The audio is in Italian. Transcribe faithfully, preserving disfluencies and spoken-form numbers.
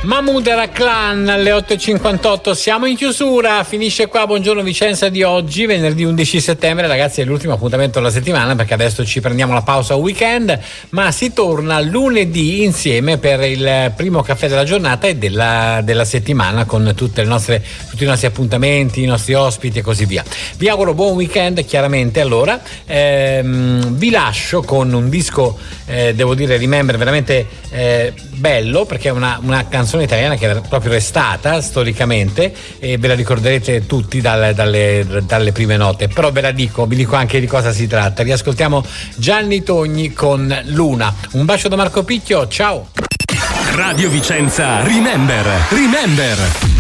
Mahmood era Clan alle otto e cinquantotto, siamo in chiusura, finisce qua Buongiorno Vicenza di oggi, venerdì undici settembre, ragazzi, è l'ultimo appuntamento della settimana perché adesso ci prendiamo la pausa weekend, ma si torna lunedì insieme per il primo caffè della giornata e della, della settimana con tutte le nostre, tutti i nostri appuntamenti, i nostri ospiti e così via. Vi auguro buon weekend chiaramente. Allora ehm, vi lascio con un disco eh, devo dire Remember veramente eh, bello, perché è una, una canzone italiana che è proprio restata storicamente e ve la ricorderete tutti dalle, dalle, dalle prime note, però ve la dico, vi dico anche di cosa si tratta. Riascoltiamo Gianni Togni con Luna. Un bacio da Marco Picchio, ciao. Radio Vicenza Remember, Remember.